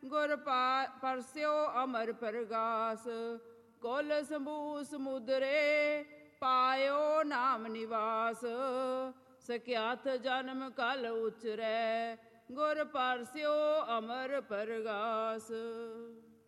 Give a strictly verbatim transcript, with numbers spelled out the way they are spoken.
ਗੁਰ ਪਰਸਿਓ ਅਮਰ ਪ੍ਰਗਾਸ। ਕੁਲ ਸੰਭੂ ਸਮੁਦਰੇ ਪਾਇਓ ਨਾਮ ਨਿਵਾਸ। ਸਕਿਆਥ ਜਨਮ ਕਲ ਉਚਰੈ ਗੁਰ ਪਰਸਿਓ ਅਮਰ ਪ੍ਰਗਾਸ।